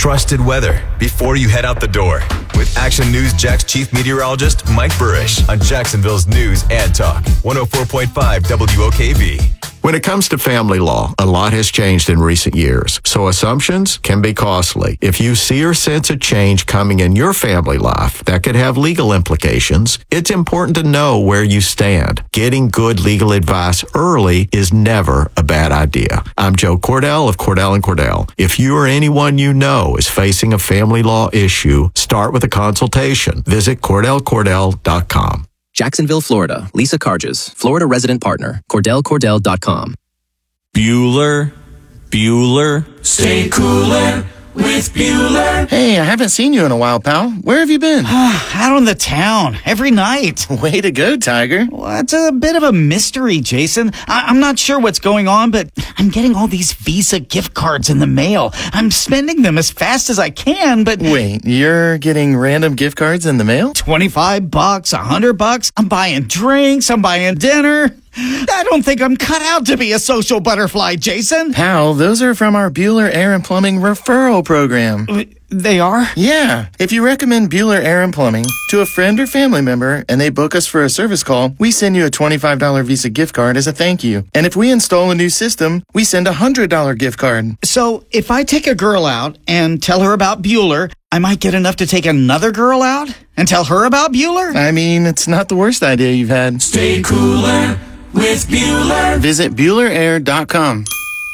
trusted weather before you head out the door. With Action News Jack's chief meteorologist, Mike Burrish, on Jacksonville's News and Talk, 104.5 WOKV. When it comes to family law, a lot has changed in recent years, so assumptions can be costly. If you see or sense a change coming in your family life that could have legal implications, it's important to know where you stand. Getting good legal advice early is never a bad idea. I'm Joe Cordell of Cordell & Cordell. If you or anyone you know is facing a family law issue, start with a consultation. Visit CordellCordell.com. Jacksonville, Florida. Lisa Carges, Florida resident partner. CordellCordell.com. Bueller, stay cooler with Bueller. Hey, I haven't seen you in a while, pal. Where have you been? Out on the town, every night. Way to go, Tiger. Well, it's a bit of a mystery, Jason. I'm not sure what's going on, but I'm getting all these Visa gift cards in the mail. I'm spending them as fast as I can, but... Wait, you're getting random gift cards in the mail? $25, $100. I'm buying drinks, I'm buying dinner. I don't think I'm cut out to be a social butterfly, Jason. Pal, those are from our Bueller Air and Plumbing referral program. They are? Yeah. If you recommend Bueller Air and Plumbing to a friend or family member and they book us for a service call, we send you a $25 Visa gift card as a thank you. And if we install a new system, we send a $100 gift card. So if I take a girl out and tell her about Bueller, I might get enough to take another girl out and tell her about Bueller? I mean, it's not the worst idea you've had. Stay cooler with Bueller. Visit BuellerAir.com.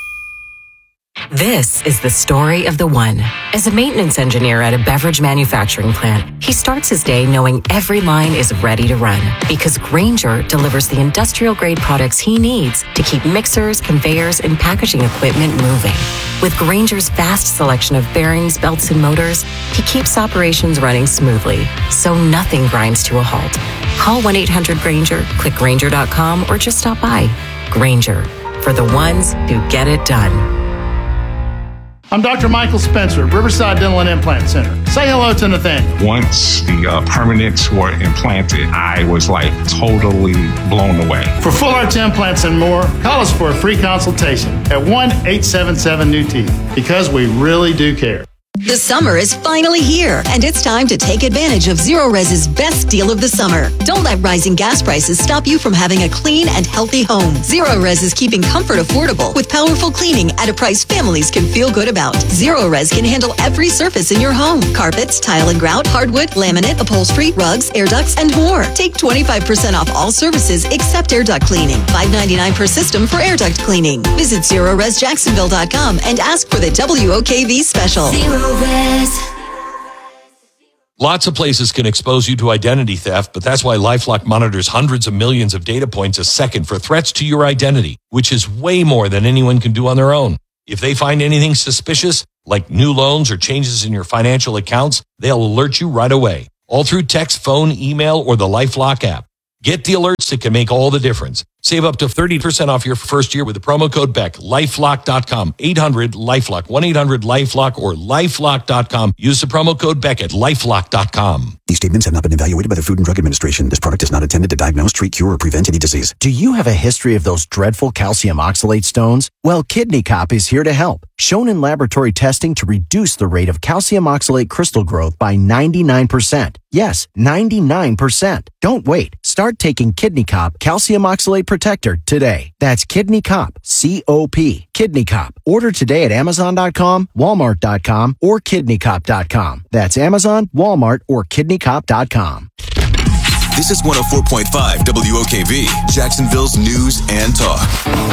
This is the story of the one. As a maintenance engineer at a beverage manufacturing plant, he starts his day knowing every line is ready to run because Grainger delivers the industrial-grade products he needs to keep mixers, conveyors, and packaging equipment moving. With Grainger's vast selection of bearings, belts, and motors, he keeps operations running smoothly, so nothing grinds to a halt. Call 1-800-GRAINGER, click Grainger.com, or just stop by. Grainger, for the ones who get it done. I'm Dr. Michael Spencer at Riverside Dental and Implant Center. Say hello to Nathaniel. Once the permanents were implanted, I was totally blown away. For full arch implants and more, call us for a free consultation at 1-877-NEW-TEETH because we really do care. The summer is finally here, and it's time to take advantage of Zerorez's best deal of the summer. Don't let rising gas prices stop you from having a clean and healthy home. Zerorez is keeping comfort affordable with powerful cleaning at a price families can feel good about. Zerorez can handle every surface in your home. Carpets, tile and grout, hardwood, laminate, upholstery, rugs, air ducts, and more. Take 25% off all services except air duct cleaning. $5.99 per system for air duct cleaning. Visit ZerorezJacksonville.com and ask for the WOKV special. Lots of places can expose you to identity theft, but that's why LifeLock monitors hundreds of millions of data points a second for threats to your identity, which is way more than anyone can do on their own. If they find anything suspicious, like new loans or changes in your financial accounts, they'll alert you right away, all through text, phone, email, or the LifeLock app. Get the alerts that can make all the difference. Save up to 30% off your first year with the promo code BECK. LifeLock.com. 800-LifeLock. 1-800-LifeLock or LifeLock.com. Use the promo code BECK at LifeLock.com. These statements have not been evaluated by the Food and Drug Administration. This product is not intended to diagnose, treat, cure, or prevent any disease. Do you have a history of those dreadful calcium oxalate stones? Well, Kidney Cop is here to help. Shown in laboratory testing to reduce the rate of calcium oxalate crystal growth by 99%. Yes, 99%. Don't wait. Start taking Kidney Cop Calcium Oxalate Protector today. That's Kidney Cop, C-O-P. Kidney Cop. Order today at Amazon.com, Walmart.com, or KidneyCop.com. That's Amazon, Walmart, or KidneyCop.com. This is 104.5 WOKV, Jacksonville's News and Talk.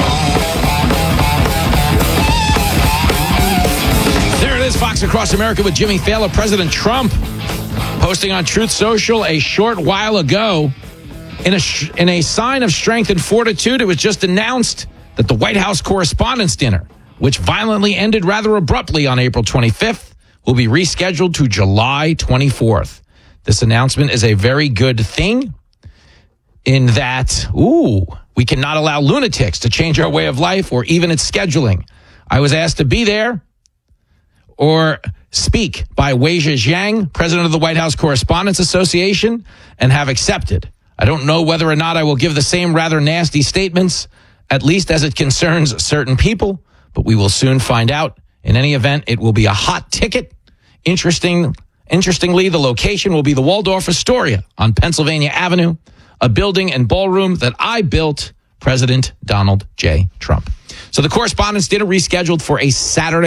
There it is, Fox Across America with Jimmy Fallon. President Trump posting on Truth Social a short while ago. In a sign of strength and fortitude, it was just announced that the White House Correspondents' Dinner, which violently ended rather abruptly on April 25th, will be rescheduled to July 24th. This announcement is a very good thing in that, we cannot allow lunatics to change our way of life or even its scheduling. I was asked to be there or speak by Weijia Jiang, president of the White House Correspondents Association, and have accepted. I don't know whether or not I will give the same rather nasty statements, at least as it concerns certain people, but we will soon find out. In any event, it will be a hot ticket Interestingly, the location will be the Waldorf Astoria on Pennsylvania Avenue, a building and ballroom that I built, President Donald J. Trump. So the Correspondents' Dinner rescheduled for a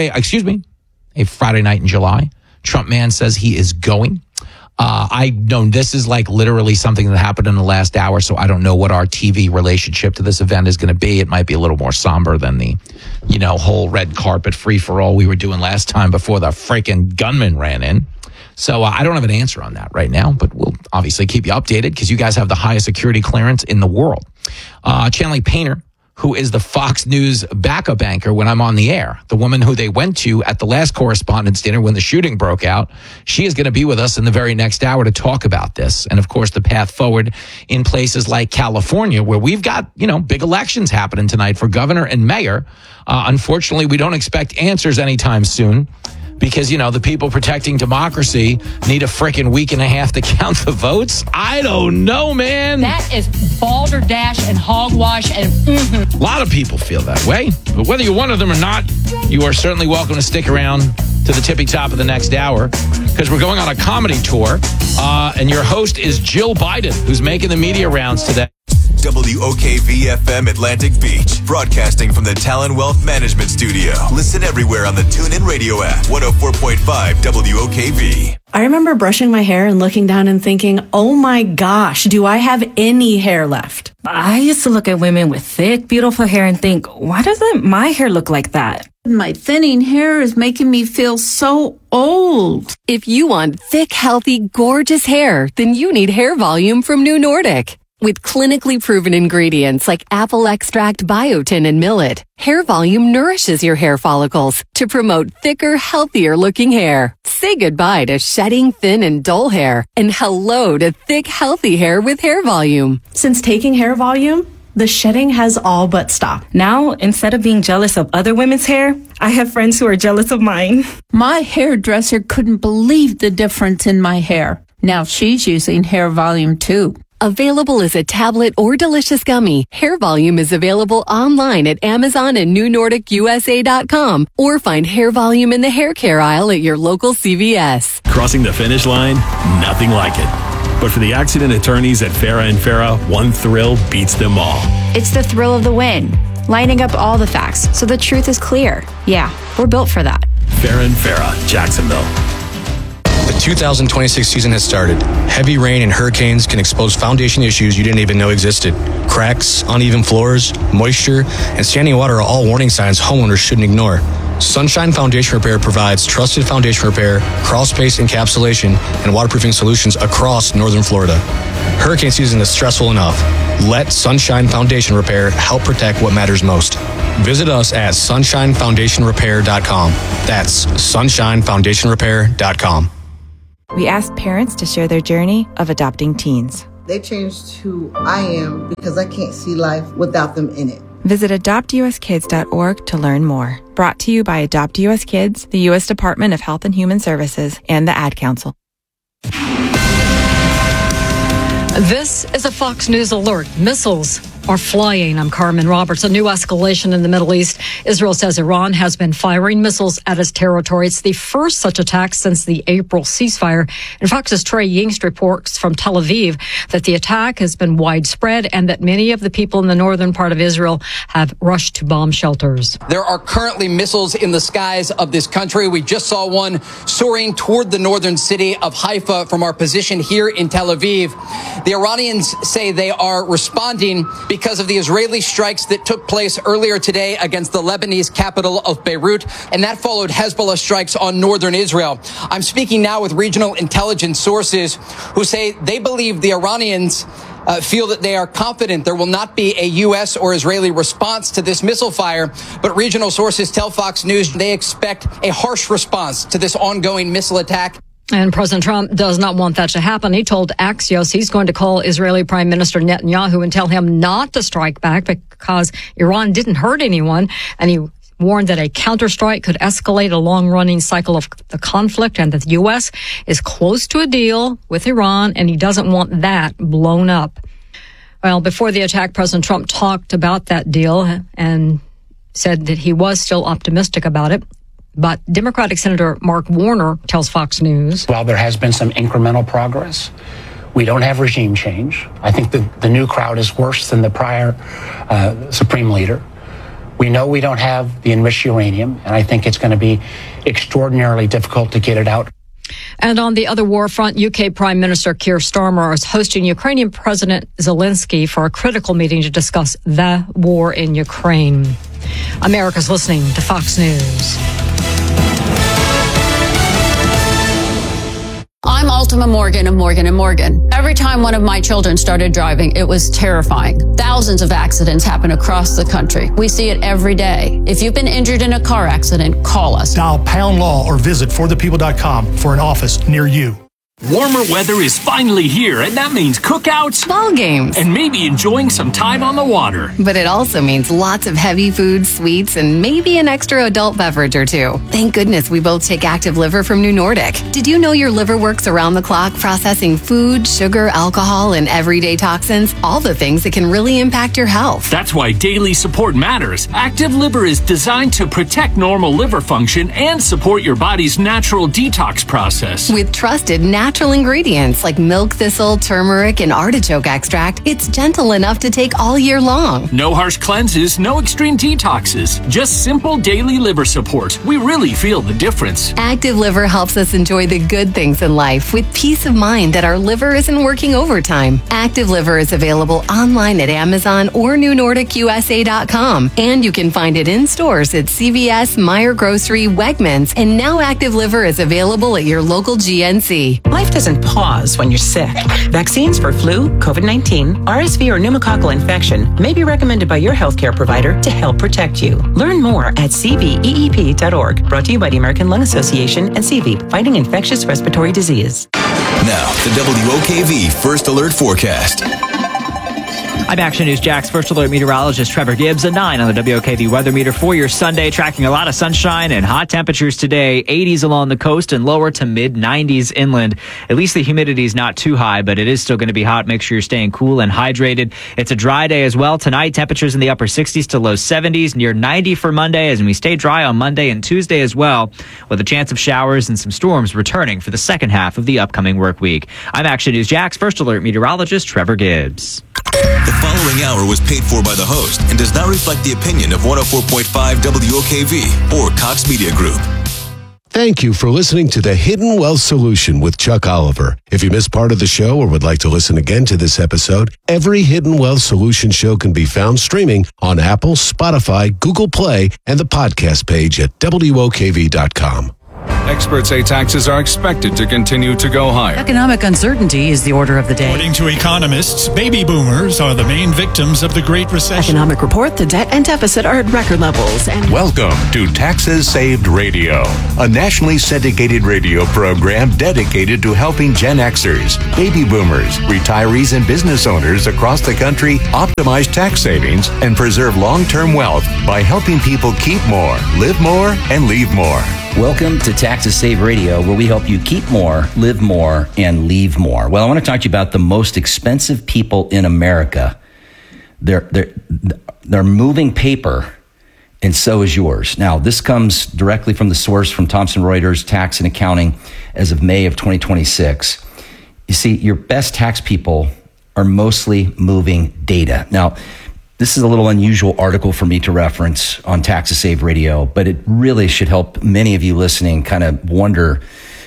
Friday night in July. Trump man says he is going. I know this is like literally something that happened in the last hour, so I don't know what our TV relationship to this event is going to be. It might be a little more somber than the, whole red carpet free-for-all we were doing last time before the freaking gunman ran in. So I don't have an answer on that right now, but we'll obviously keep you updated because you guys have the highest security clearance in the world. Chanley Painter, who is the Fox News backup anchor when I'm on the air, the woman who they went to at the last Correspondents' Dinner when the shooting broke out, she is going to be with us in the very next hour to talk about this. And, of course, the path forward in places like California, where we've got, big elections happening tonight for governor and mayor. Unfortunately, we don't expect answers anytime soon. Because, the people protecting democracy need a frickin' week and a half to count the votes? I don't know, man. That is balderdash and hogwash and A lot of people feel that way. But whether you're one of them or not, you are certainly welcome to stick around to the tippy top of the next hour because we're going on a comedy tour. And your host is Jill Biden, who's making the media rounds today. WOKV-FM Atlantic Beach, broadcasting from the Talon Wealth Management Studio. Listen everywhere on the TuneIn Radio app, 104.5 WOKV. I remember brushing my hair and looking down and thinking, oh my gosh, do I have any hair left? I used to look at women with thick, beautiful hair and think, why doesn't my hair look like that? My thinning hair is making me feel so old. If you want thick, healthy, gorgeous hair, then you need Hair Volume from New Nordic. With clinically proven ingredients like apple extract, biotin, and millet, Hair Volume nourishes your hair follicles to promote thicker, healthier looking hair. Say goodbye to shedding, thin, and dull hair, and hello to thick, healthy hair with Hair Volume. Since taking Hair Volume, the shedding has all but stopped. Now, instead of being jealous of other women's hair, I have friends who are jealous of mine. My hairdresser couldn't believe the difference in my hair. Now she's using Hair Volume too. Available as a tablet or delicious gummy, Hair Volume is available online at Amazon and NewNordicUSA.com or find Hair Volume in the hair care aisle at your local CVS. Crossing the finish line? Nothing like it. But for the accident attorneys at Farah and Farah, one thrill beats them all. It's the thrill of the win, lining up all the facts so the truth is clear. Yeah, we're built for that. Farah and Farah, Jacksonville. The 2026 season has started. Heavy rain and hurricanes can expose foundation issues you didn't even know existed. Cracks, uneven floors, moisture, and standing water are all warning signs homeowners shouldn't ignore. Sunshine Foundation Repair provides trusted foundation repair, crawl space encapsulation, and waterproofing solutions across northern Florida. Hurricane season is stressful enough. Let Sunshine Foundation Repair help protect what matters most. Visit us at sunshinefoundationrepair.com. That's sunshinefoundationrepair.com. We asked parents to share their journey of adopting teens. They changed who I am because I can't see life without them in it. Visit adoptuskids.org to learn more. Brought to you by Adopt US Kids, the U.S. Department of Health and Human Services, and the Ad Council. This is a Fox News alert. Missiles are flying. I'm Carmen Roberts. A new escalation in the Middle East. Israel says Iran has been firing missiles at its territory. It's the first such attack since the April ceasefire. And Fox's Trey Yingst reports from Tel Aviv that the attack has been widespread and that many of the people in the northern part of Israel have rushed to bomb shelters. There are currently missiles in the skies of this country. We just saw one soaring toward the northern city of Haifa from our position here in Tel Aviv. The Iranians say they are responding because of the Israeli strikes that took place earlier today against the Lebanese capital of Beirut, and that followed Hezbollah strikes on northern Israel. I'm speaking now with regional intelligence sources who say they believe the Iranians feel that they are confident there will not be a U.S. or Israeli response to this missile fire, but regional sources tell Fox News they expect a harsh response to this ongoing missile attack. And President Trump does not want that to happen. He told Axios he's going to call Israeli Prime Minister Netanyahu and tell him not to strike back because Iran didn't hurt anyone. And he warned that a counterstrike could escalate a long-running cycle of the conflict and that the U.S. is close to a deal with Iran, and he doesn't want that blown up. Well, before the attack, President Trump talked about that deal and said that he was still optimistic about it. But Democratic Senator Mark Warner tells Fox News, while there has been some incremental progress, we don't have regime change. I think the new crowd is worse than the prior Supreme Leader. We know we don't have the enriched uranium, and I think it's going to be extraordinarily difficult to get it out. And on the other war front, UK Prime Minister Keir Starmer is hosting Ukrainian President Zelensky for a critical meeting to discuss the war in Ukraine. America's listening to Fox News. I'm Ultima Morgan of Morgan & Morgan. Every time one of my children started driving, it was terrifying. Thousands of accidents happen across the country. We see it every day. If you've been injured in a car accident, call us. Dial # law or visit forthepeople.com for an office near you. Warmer weather is finally here, and that means cookouts, ball games, and maybe enjoying some time on the water. But it also means lots of heavy foods, sweets, and maybe an extra adult beverage or two. Thank goodness we both take Active Liver from New Nordic. Did you know your liver works around the clock processing food, sugar, alcohol, and everyday toxins? All the things that can really impact your health. That's why daily support matters. Active Liver is designed to protect normal liver function and support your body's natural detox process. With trusted natural ingredients like milk thistle, turmeric, and artichoke extract, it's gentle enough to take all year long. No harsh cleanses, no extreme detoxes, just simple daily liver support. We really feel the difference. Active Liver helps us enjoy the good things in life with peace of mind that our liver isn't working overtime. Active Liver is available online at Amazon or NewNordicUSA.com, and you can find it in stores at CVS, Meijer Grocery, Wegmans, and now Active Liver is available at your local GNC. Life doesn't pause when you're sick. Vaccines for flu, COVID-19, RSV, or pneumococcal infection may be recommended by your healthcare provider to help protect you. Learn more at cveep.org. Brought to you by the American Lung Association and CVEEP, fighting infectious respiratory disease. Now, the WOKV First Alert Forecast. I'm Action News Jack's First Alert meteorologist Trevor Gibbs at 9 on the WOKV weather meter for your Sunday, tracking a lot of sunshine and hot temperatures today. 80s along the coast and lower to mid 90s inland. At least the humidity is not too high, but it is still going to be hot. Make sure you're staying cool and hydrated. It's a dry day as well. Tonight, temperatures in the upper 60s to low 70s, near 90 for Monday, as we stay dry on Monday and Tuesday as well, with a chance of showers and some storms returning for the second half of the upcoming work week. I'm Action News Jack's First Alert meteorologist Trevor Gibbs. The following hour was paid for by the host and does not reflect the opinion of 104.5 WOKV or Cox Media Group. Thank you for listening to The Hidden Wealth Solution with Chuck Oliver. If you missed part of the show or would like to listen again to this episode, every Hidden Wealth Solution show can be found streaming on Apple, Spotify, Google Play, and the podcast page at WOKV.com. Experts say taxes are expected to continue to go higher. Economic uncertainty is the order of the day. According to economists, baby boomers are the main victims of the Great Recession. Economic report, the debt and deficit are at record levels. And welcome to Taxes Saved Radio, a nationally syndicated radio program dedicated to helping Gen Xers, baby boomers, retirees, and business owners across the country optimize tax savings and preserve long-term wealth by helping people keep more, live more, and leave more. Welcome to Taxes Save Radio, where we help you keep more, live more, and leave more. Well, I want to talk to you about the most expensive people in America. They're moving paper, and so is yours. Now, this comes directly from the source from Thomson Reuters Tax and Accounting as of May of 2026. You see, your best tax people are mostly moving data. Now, this is a little unusual article for me to reference on Taxes Save Radio, but it really should help many of you listening kind of wonder,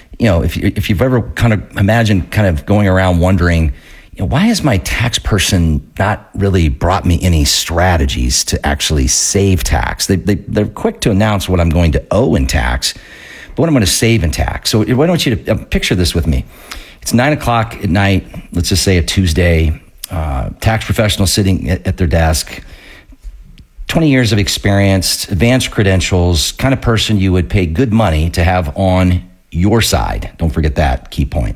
if you've ever kind of imagined kind of going around wondering, why has my tax person not really brought me any strategies to actually save tax? They're quick to announce what I'm going to owe in tax, but what I'm going to save in tax. So why don't you picture this with me? It's 9:00 at night, let's just say a Tuesday. Tax professional sitting at their desk, 20 years of experience, advanced credentials, kind of person you would pay good money to have on your side. Don't forget that key point.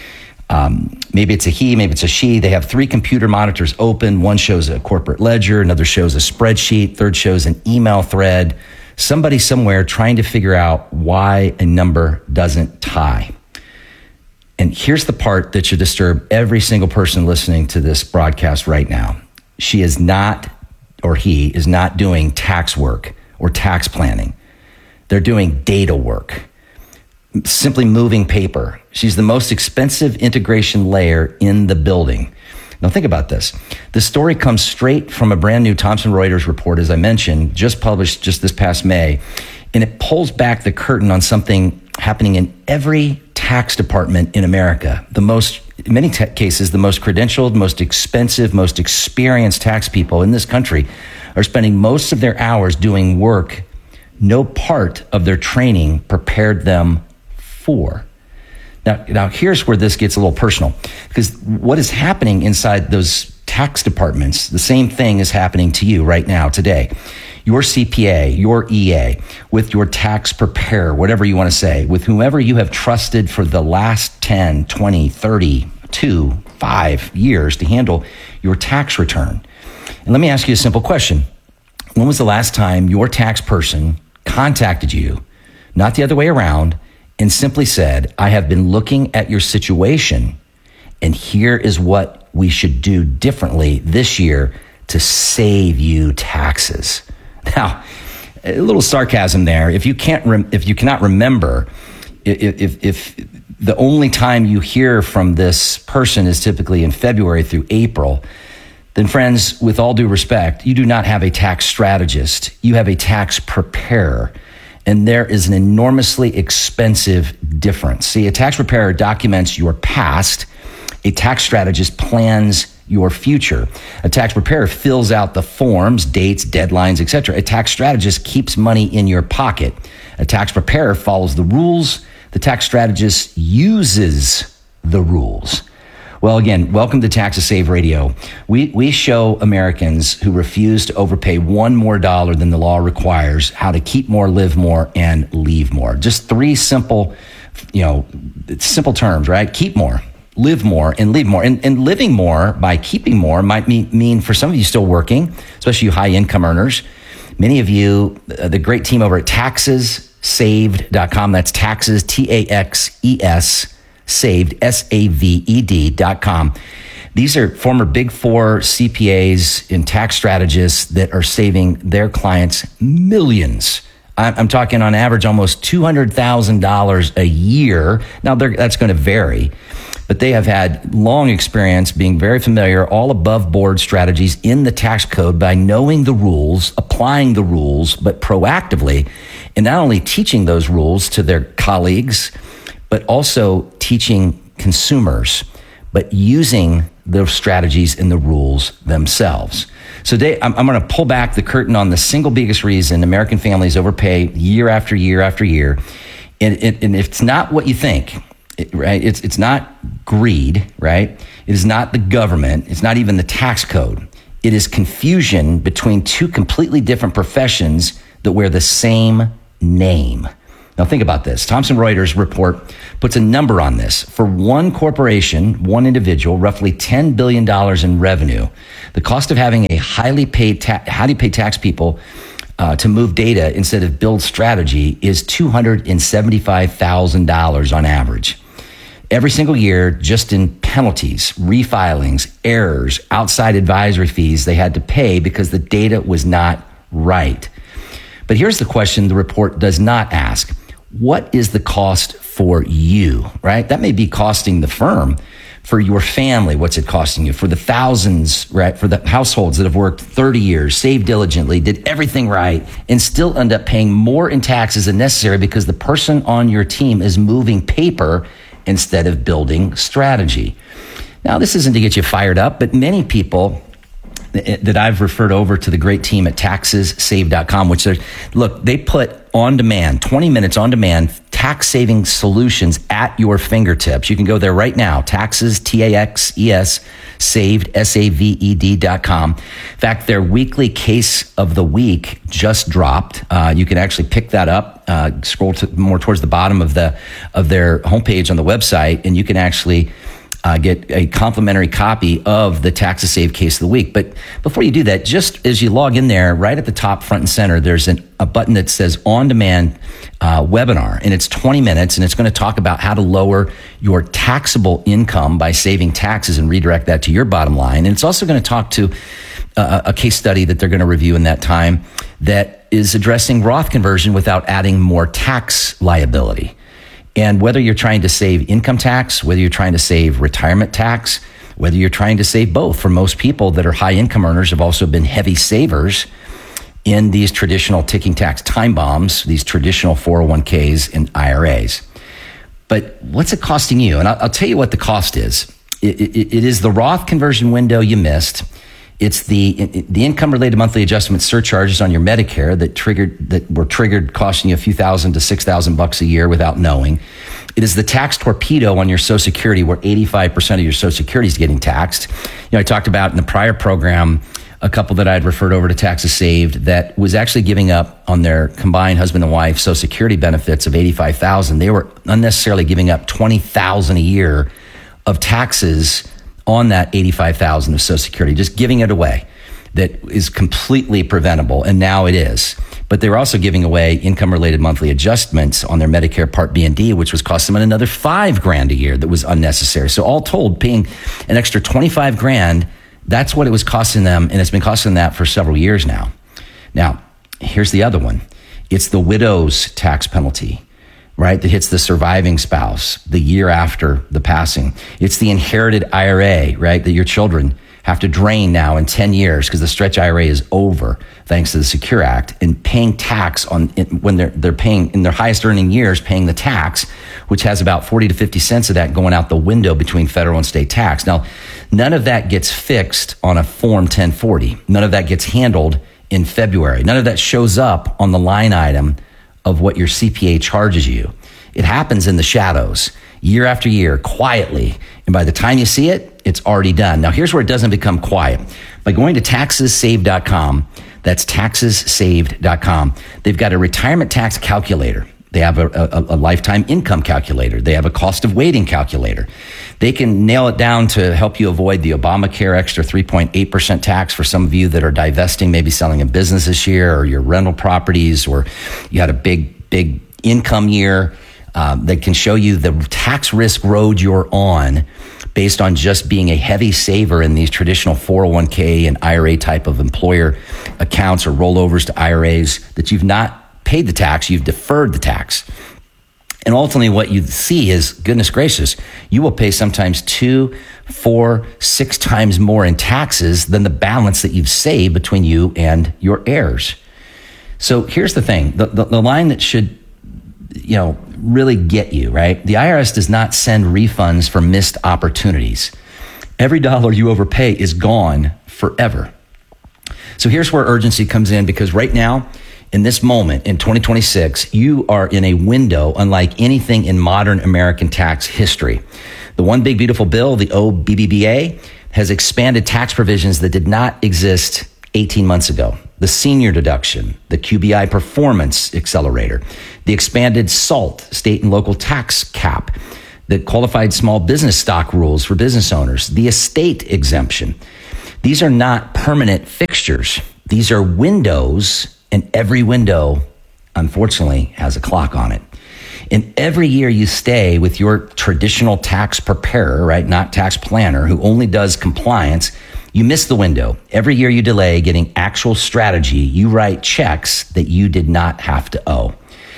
Maybe it's a he, maybe it's a she. They have 3 computer monitors open. One shows a corporate ledger, another shows a spreadsheet, third shows an email thread. Somebody somewhere trying to figure out why a number doesn't tie. And here's the part that should disturb every single person listening to this broadcast right now. She is not, or he is not doing tax work or tax planning. They're doing data work, simply moving paper. She's the most expensive integration layer in the building. Now think about this. The story comes straight from a brand new Thomson Reuters report, as I mentioned, just published just this past May. And it pulls back the curtain on something happening in every tax department in America. In many cases, the most credentialed, most expensive, most experienced tax people in this country are spending most of their hours doing work no part of their training prepared them for. Now here's where this gets a little personal, because what is happening inside those tax departments, the same thing is happening to you right now today. Your CPA, your EA, with your tax preparer, whatever you want to say, with whomever you have trusted for the last 10, 20, 32, 5 years to handle your tax return. And let me ask you a simple question. When was the last time your tax person contacted you, not the other way around, and simply said, I have been looking at your situation, and here is what we should do differently this year to save you taxes? Now, a little sarcasm there. If you cannot remember, if the only time you hear from this person is typically in February through April, then friends, with all due respect, you do not have a tax strategist. You have a tax preparer. And there is an enormously expensive difference. See, a tax preparer documents your past. A tax strategist plans your future. A tax preparer fills out the forms, dates, deadlines, etc. A tax strategist keeps money in your pocket. A tax preparer follows the rules. The tax strategist uses the rules. Well, again, welcome to Tax to Save Radio. We show Americans who refuse to overpay $1 more than the law requires how to keep more, live more, and leave more. Just 3 simple terms, right? Keep more, live more, and leave more. And living more by keeping more might mean for some of you still working, especially you high income earners. Many of you, the great team over at taxessaved.com, that's taxes, TAXES, saved, SAVED.com. These are former Big Four CPAs and tax strategists that are saving their clients millions. I'm talking on average almost $200,000 a year. Now that's going to vary, but they have had long experience being very familiar, all above board strategies in the tax code by knowing the rules, applying the rules, but proactively, and not only teaching those rules to their colleagues, but also teaching consumers, but using those strategies and the rules themselves. So today, I'm going to pull back the curtain on the single biggest reason American families overpay year after year after year. And it's not what you think, right? It's not greed, right? It is not the government. It's not even the tax code. It is confusion between 2 completely different professions that wear the same name. Now think about this. Thomson Reuters report puts a number on this. For one corporation, one individual, roughly $10 billion in revenue, the cost of having a highly paid tax people to move data instead of build strategy is $275,000 on average. Every single year, just in penalties, refilings, errors, outside advisory fees they had to pay because the data was not right. But here's the question the report does not ask. What is the cost for you, right? That may be costing the firm. For your family, what's it costing you? For the thousands, right? For the households that have worked 30 years, saved diligently, did everything right, and still end up paying more in taxes than necessary because the person on your team is moving paper instead of building strategy. Now, this isn't to get you fired up, but many people that I've referred over to the great team at taxessave.com, which they put on demand, 20 minutes on demand, tax saving solutions at your fingertips. You can go there right now, taxes, TAXES, saved, SAVED.com. In fact, their weekly case of the week just dropped. You can actually pick that up, scroll more towards the bottom of their homepage on the website, and you can actually get a complimentary copy of the Tax to Save case of the week. But before you do that, just as you log in there, right at the top, front and center, there's a button that says on-demand webinar, and it's 20 minutes, and it's going to talk about how to lower your taxable income by saving taxes and redirect that to your bottom line. And it's also going to talk to a case study that they're going to review in that time that is addressing Roth conversion without adding more tax liability. And whether you're trying to save income tax, whether you're trying to save retirement tax, whether you're trying to save both, for most people that are high income earners have also been heavy savers in these traditional ticking tax time bombs, these traditional 401ks and IRAs. But what's it costing you? And I'll tell you what the cost is. It is the Roth conversion window you missed. It's the income-related monthly adjustment surcharges on your Medicare that were triggered, costing you a few $1,000 to $6,000 a year without knowing. It is the tax torpedo on your Social Security, where 85% of your Social Security is getting taxed. I talked about in the prior program a couple that I had referred over to Taxes Saved that was actually giving up on their combined husband and wife Social Security benefits of $85,000. They were unnecessarily giving up $20,000 a year of taxes on that $85,000 of Social Security, just giving it away. That is completely preventable, and now it is. But they were also giving away income-related monthly adjustments on their Medicare Part B and D, which was costing them another $5,000 a year that was unnecessary. So all told, paying an extra $25,000, that's what it was costing them, and it's been costing that for several years now. Now, here's the other one. It's the widow's tax penalty, right, that hits the surviving spouse the year after the passing. It's the inherited IRA, right, that your children have to drain now in 10 years because the stretch IRA is over thanks to the Secure Act, and paying tax on when they're paying in their highest earning years, paying the tax, which has about 40 to 50 cents of that going out the window between federal and state tax. Now, none of that gets fixed on a Form 1040. None of that gets handled in February. None of that shows up on the line item of what your CPA charges you. It happens in the shadows, year after year, quietly. And by the time you see it, it's already done. Now, here's where it doesn't become quiet. By going to taxessaved.com, that's taxessaved.com, they've got a retirement tax calculator. They have a lifetime income calculator. They have a cost of waiting calculator. They can nail it down to help you avoid the Obamacare extra 3.8% tax for some of you that are divesting, maybe selling a business this year, or your rental properties, or you had a big income year. They can show you the tax risk road you're on based on just being a heavy saver in these traditional 401k and IRA type of employer accounts or rollovers to IRAs that you've not paid the tax, you've deferred the tax. And ultimately what you see is, goodness gracious, you will pay sometimes 2, 4, 6 times more in taxes than the balance that you've saved between you and your heirs. So here's the thing, the line that should really get you, right? The IRS does not send refunds for missed opportunities. Every dollar you overpay is gone forever. So here's where urgency comes in, because right now, in this moment, in 2026, you are in a window unlike anything in modern American tax history. The One Big Beautiful Bill, the OBBBA, has expanded tax provisions that did not exist 18 months ago. The senior deduction, the QBI performance accelerator, the expanded SALT, state and local tax cap, the qualified small business stock rules for business owners, the estate exemption. These are not permanent fixtures. These are windows, and every window, unfortunately, has a clock on it. And every year you stay with your traditional tax preparer, right, not tax planner, who only does compliance, you miss the window. Every year you delay getting actual strategy, you write checks that you did not have to owe.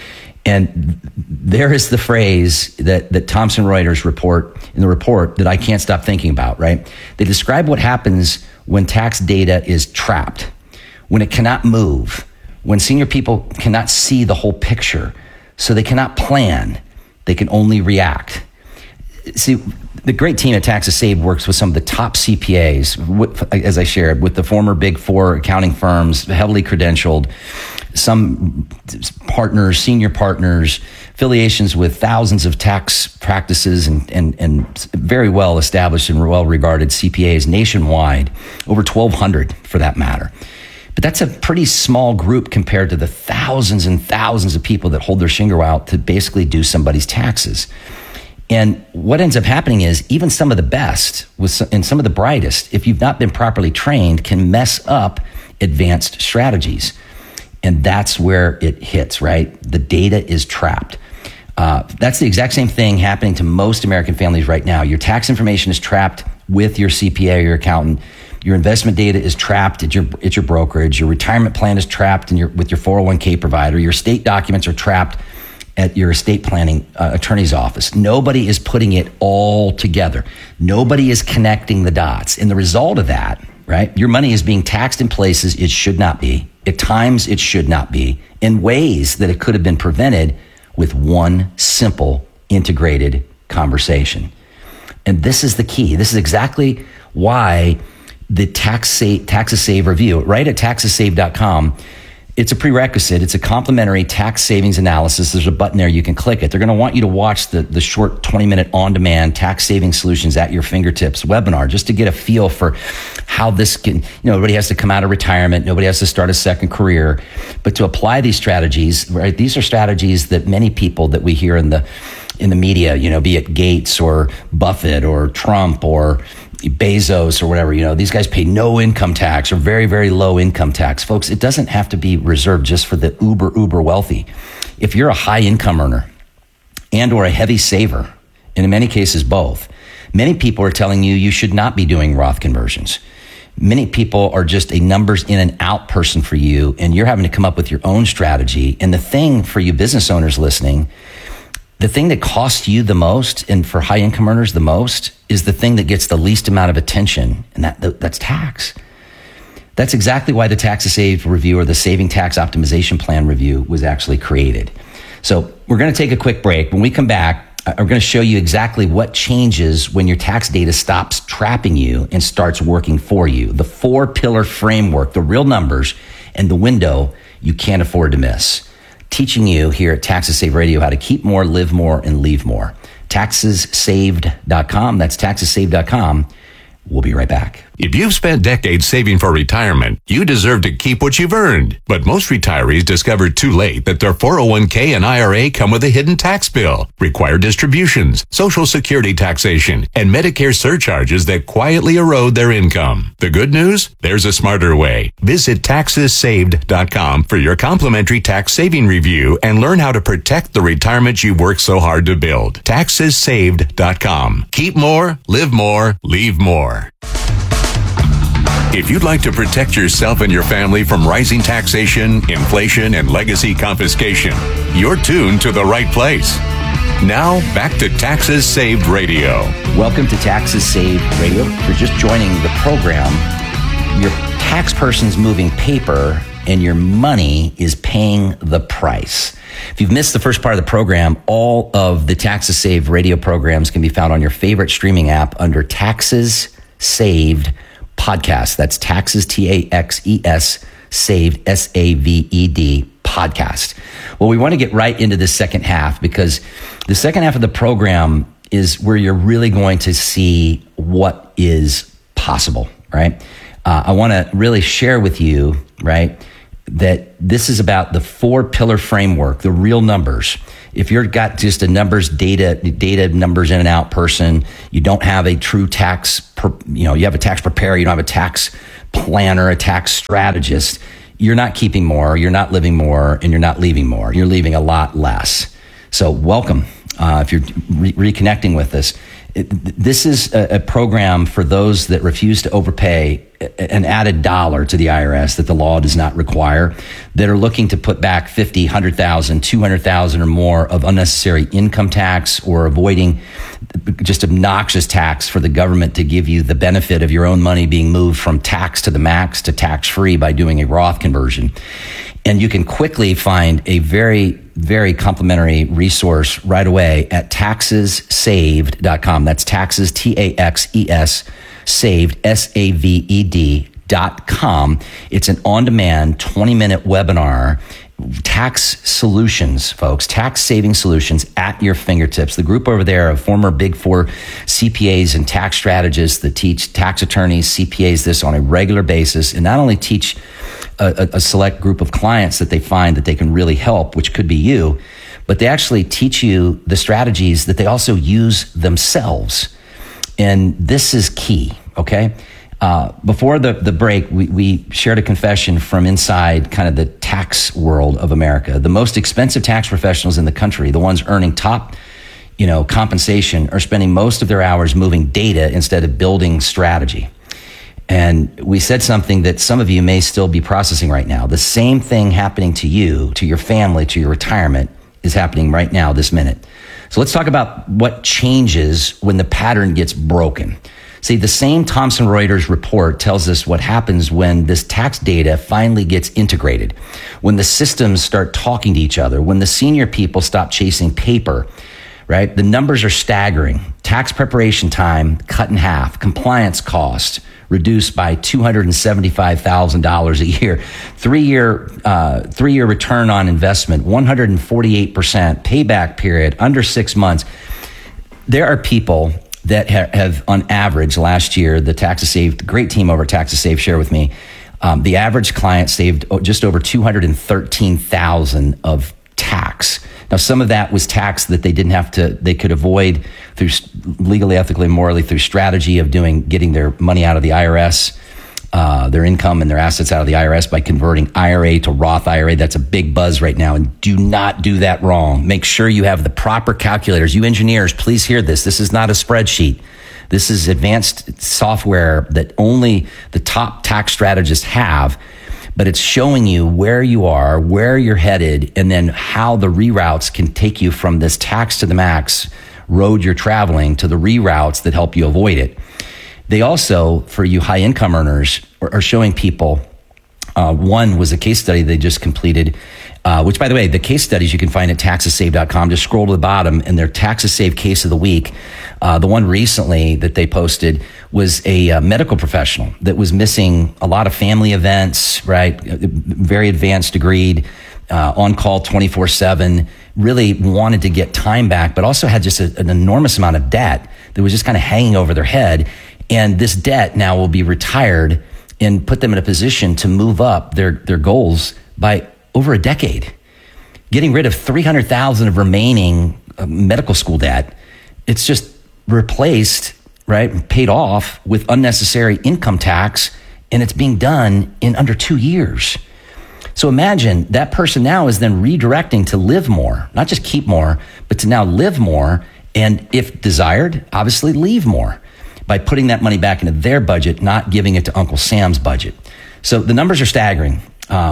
And there is the phrase that Thomson Reuters report that I can't stop thinking about, right? They describe what happens when tax data is trapped, when it cannot move, when senior people cannot see the whole picture, so they cannot plan, they can only react. See, the great team at Taxes Saved works with some of the top CPAs, as I shared, with the former Big Four accounting firms, heavily credentialed, some partners, senior partners, affiliations with thousands of tax practices and very well established and well regarded CPAs nationwide, over 1,200 for that matter. But that's a pretty small group compared to the thousands and thousands of people that hold their shingle out to basically do somebody's taxes. And what ends up happening is even some of the best and some of the brightest, if you've not been properly trained, can mess up advanced strategies. And that's where it hits, right? The data is trapped. That's the exact same thing happening to most American families right now. Your tax information is trapped with your CPA or your accountant Your investment data is trapped at your brokerage. Your retirement plan is trapped with your 401k provider. Your estate documents are trapped at your estate planning attorney's office. Nobody is putting it all together. Nobody is connecting the dots. And the result of that, right? Your money is being taxed in places it should not be. At times it should not be. In ways that it could have been prevented with one simple integrated conversation. And this is the key. This is exactly why the Taxes Save review, right at taxessave.com, it's a prerequisite. It's a complimentary tax savings analysis. There's a button there. You can click it. They're going to want you to watch the short 20-minute on-demand tax saving solutions at your fingertips webinar just to get a feel for how this can, nobody has to come out of retirement. Nobody has to start a second career. But to apply these strategies, right, these are strategies that many people that we hear in the media, be it Gates or Buffett or Trump or Bezos or whatever, these guys pay no income tax or very, very low income tax. Folks, it doesn't have to be reserved just for the uber wealthy. If you're a high income earner and or a heavy saver, and in many cases both, many people are telling you should not be doing Roth conversions. Many people are just a numbers in and out person for you, and you're having to come up with your own strategy. And the thing for you business owners listening, the thing that costs you the most, and for high income earners the most, is the thing that gets the least amount of attention, and that's tax. That's exactly why the Taxes Saved review, or the Saving Tax Optimization Plan review, was actually created. So we're going to take a quick break. When we come back, I'm going to show you exactly what changes when your tax data stops trapping you and starts working for you. The 4-pillar framework, the real numbers, and the window you can't afford to miss. Teaching you here at Taxes Save Radio how to keep more, live more, and leave more. TaxesSaved.com. That's TaxesSaved.com. We'll be right back. If you've spent decades saving for retirement, you deserve to keep what you've earned. But most retirees discovered too late that their 401k and IRA come with a hidden tax bill, required distributions, Social Security taxation, and Medicare surcharges that quietly erode their income. The good news? There's a smarter way. Visit TaxesSaved.com for your complimentary tax saving review and learn how to protect the retirement you worked so hard to build. TaxesSaved.com. Keep more, live more, leave more. If you'd like to protect yourself and your family from rising taxation, inflation, and legacy confiscation, you're tuned to the right place. Now, back to Taxes Saved Radio. Welcome to Taxes Saved Radio. If you're just joining the program, your tax person's moving paper and your money is paying the price. If you've missed the first part of the program, all of the Taxes Saved radio programs can be found on your favorite streaming app under Taxes Saved Podcast. That's Taxes, TAXES, Saved, SAVED Podcast. Well, we want to get right into the second half, because the second half of the program is where you're really going to see what is possible, right? I want to really share with you, right, that this is about the 4-pillar framework, the real numbers. If you've got just a numbers, data numbers in and out person, you don't have a true tax, you have a tax preparer, you don't have a tax planner, a tax strategist, you're not keeping more, you're not living more, and you're not leaving more. You're leaving a lot less. So welcome. If you're reconnecting with us, this is a program for those that refuse to overpay an added dollar to the IRS that the law does not require, that are looking to put back $50,000, $100,000, $200,000 or more of unnecessary income tax, or avoiding just obnoxious tax for the government to give you the benefit of your own money being moved from tax to the max to tax-free by doing a Roth conversion. And you can quickly find a very, very complimentary resource right away at TaxesSaved.com. That's Taxes, TAXES, Saved, SAVED.com. It's an on-demand 20-minute webinar, tax solutions, folks, tax saving solutions at your fingertips. The group over there of former Big Four CPAs and tax strategists that teach tax attorneys, CPAs this on a regular basis, and not only teach a select group of clients that they find that they can really help, which could be you, but they actually teach you the strategies that they also use themselves. And this is key, okay? Before the break, we shared a confession from inside kind of the tax world of America. The most expensive tax professionals in the country, the ones earning top, compensation, are spending most of their hours moving data instead of building strategy. And we said something that some of you may still be processing right now. The same thing happening to you, to your family, to your retirement is happening right now, this minute. So let's talk about what changes when the pattern gets broken. See, the same Thomson Reuters report tells us what happens when this tax data finally gets integrated, when the systems start talking to each other, when the senior people stop chasing paper, right? The numbers are staggering. Tax preparation time cut in half, compliance costs reduced by $275,000 a year, three-year return on investment, 148%, payback period under 6 months. There are people that have on average last year, the Taxes Saved, great team over at Taxes Saved share with me, the average client saved just over $213,000 of tax. Now, some of that was tax that they didn't have to, they could avoid through legally, ethically, morally, through strategy of getting their money out of the IRS, their income and their assets out of the IRS by converting IRA to Roth IRA. That's a big buzz right now. And do not do that wrong. Make sure you have the proper calculators. You engineers, please hear this. This is not a spreadsheet. This is advanced software that only the top tax strategists have. But it's showing you where you are, where you're headed, and then how the reroutes can take you from this tax to the max road you're traveling to the reroutes that help you avoid it. They also, for you high income earners, are showing people, one was a case study they just completed, which, by the way, the case studies you can find at taxessaved.com. Just scroll to the bottom and their Taxes Saved case of the week. The one recently that they posted was a medical professional that was missing a lot of family events, right? Very advanced degreed, on call 24/7, really wanted to get time back, but also had just an enormous amount of debt that was just kind of hanging over their head. And this debt now will be retired and put them in a position to move up their goals by over a decade. Getting rid of $300,000 of remaining medical school debt, it's just replaced, right, paid off with unnecessary income tax, and it's being done in under 2 years. So imagine that person now is then redirecting to live more, not just keep more, but to now live more, and if desired, obviously leave more by putting that money back into their budget, not giving it to Uncle Sam's budget. So the numbers are staggering.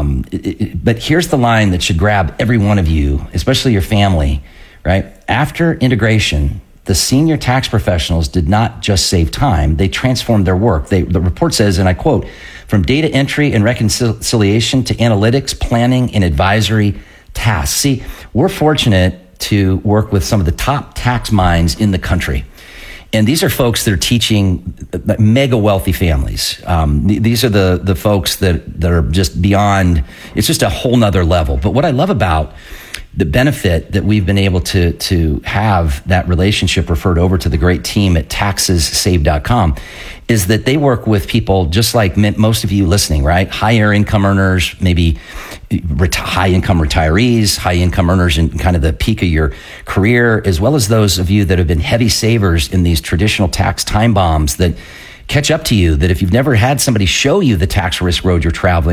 But here's the line that should grab every one of you, especially your family, right? After integration, the senior tax professionals did not just save time, they transformed their work. The report says, and I quote, from data entry and reconciliation to analytics, planning, and advisory tasks. See, we're fortunate to work with some of the top tax minds in the country. And these are folks that are teaching mega wealthy families. These are the folks that are just beyond, it's just a whole nother level. But what I love about the benefit that we've been able to have that relationship referred over to the great team at taxessaved.com is that they work with people just like most of you listening, right? Higher income earners, maybe high income retirees, high income earners in kind of the peak of your career, as well as those of you that have been heavy savers in these traditional tax time bombs that catch up to you, that if you've never had somebody show you the tax risk road you're traveling,